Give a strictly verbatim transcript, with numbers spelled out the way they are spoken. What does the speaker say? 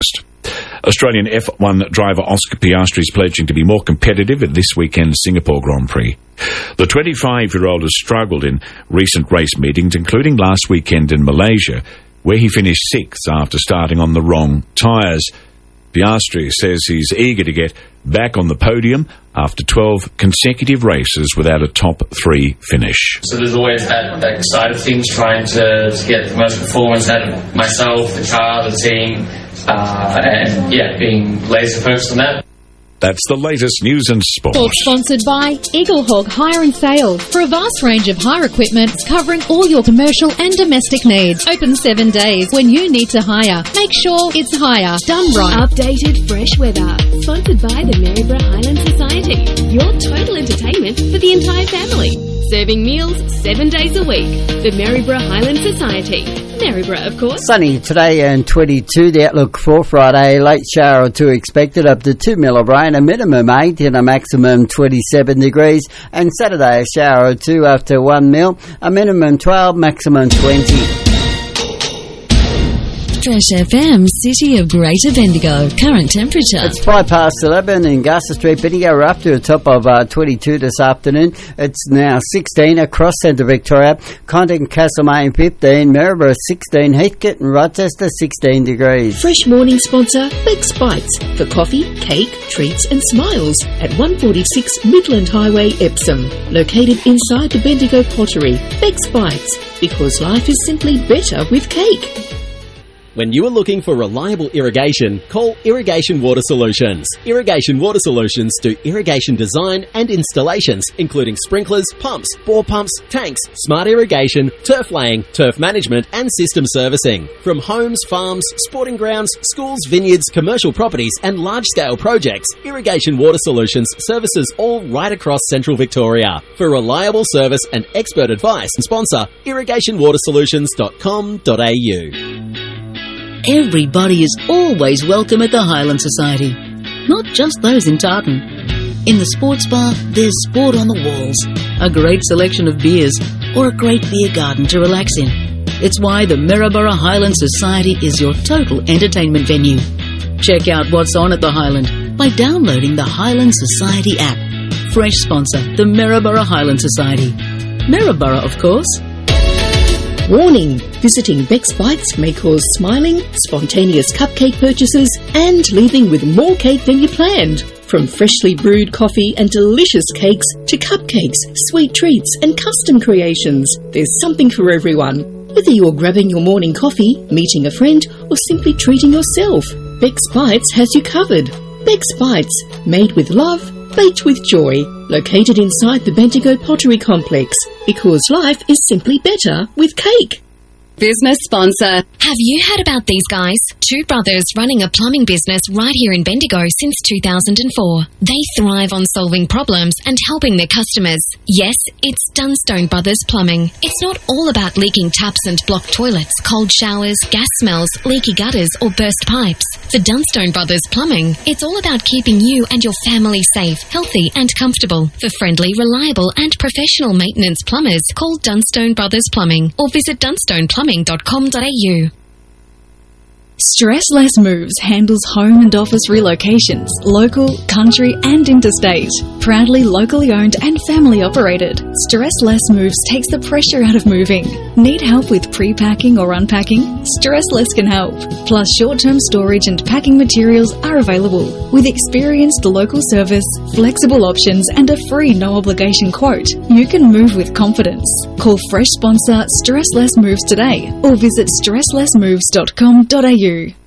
August. Australian F one driver Oscar Piastri is pledging to be more competitive at this weekend's Singapore Grand Prix. The twenty-five-year-old has struggled in recent race meetings, including last weekend in Malaysia, where he finished sixth after starting on the wrong tyres. Piastri says he's eager to get back on the podium after twelve consecutive races without a top three finish. So there's always that, that side of things, trying to, to get the most performance out of myself, the car, the team, uh, and yeah, being laser focused on that. That's the latest news and sport. Sport sponsored by Eaglehawk Hire and Sales. For a vast range of hire equipment covering all your commercial and domestic needs. Open seven days. When you need to hire, make sure it's hire done right. Updated fresh weather. Sponsored by the Maryborough Highland Society. Your total entertainment for the entire family. Serving meals seven days a week. The Maryborough Highland Society. Maryborough, of course. Sunny today and twenty-two. The outlook for Friday. Late shower or two expected, up to two mil of rain, a minimum eight and a maximum twenty-seven degrees. And Saturday, a shower or two up to one mil, a minimum twelve, maximum twenty. Fresh F M, City of Greater Bendigo. Current temperature. It's five past eleven in Gusser Street, Bendigo. We're up to a top of uh, twenty-two this afternoon. It's now sixteen across Centre Victoria. Content Castlemaine fifteen, Maryborough sixteen, Heathcote and Rochester sixteen degrees. Fresh morning sponsor, Beck's Bites, for coffee, cake, treats and smiles at one forty-six Midland Highway, Epsom. Located inside the Bendigo Pottery. Beck's Bites, because life is simply better with cake. When you are looking for reliable irrigation, call Irrigation Water Solutions. Irrigation Water Solutions do irrigation design and installations, including sprinklers, pumps, bore pumps, tanks, smart irrigation, turf laying, turf management and system servicing. From homes, farms, sporting grounds, schools, vineyards, commercial properties and large-scale projects, Irrigation Water Solutions services all right across Central Victoria. For reliable service and expert advice, sponsor irrigation water solutions dot com dot a u. Everybody is always welcome at the Highland Society. Not just those in Tartan. In the sports bar, there's sport on the walls, a great selection of beers, or a great beer garden to relax in. It's why the Maryborough Highland Society is your total entertainment venue. Check out what's on at the Highland by downloading the Highland Society app. Fresh sponsor, the Maryborough Highland Society. Maryborough, of course. Warning! Visiting Beck's Bites may cause smiling, spontaneous cupcake purchases and leaving with more cake than you planned. From freshly brewed coffee and delicious cakes to cupcakes, sweet treats and custom creations, there's something for everyone. Whether you're grabbing your morning coffee, meeting a friend or simply treating yourself, Beck's Bites has you covered. Beck's Bites, made with love, baked with joy. Located inside the Bendigo Pottery Complex, because life is simply better with cake. Business sponsor. Have you heard about these guys? Two brothers running a plumbing business right here in Bendigo since two thousand four. They thrive on solving problems and helping their customers. Yes, it's Dunstone Brothers Plumbing. It's not all about leaking taps and blocked toilets, cold showers, gas smells, leaky gutters or burst pipes. For Dunstone Brothers Plumbing, it's all about keeping you and your family safe, healthy and comfortable. For friendly, reliable and professional maintenance plumbers, call Dunstone Brothers Plumbing or visit dunstone plumbing dot com dot a u. Stress Less Moves handles home and office relocations, local, country and interstate. Proudly locally owned and family operated, Stress Less Moves takes the pressure out of moving. Need help with pre-packing or unpacking? Stress Less can help. Plus short-term storage and packing materials are available. With experienced local service, flexible options and a free no-obligation quote, you can move with confidence. Call fresh sponsor Stress Less Moves today or visit stress less moves dot com dot a u.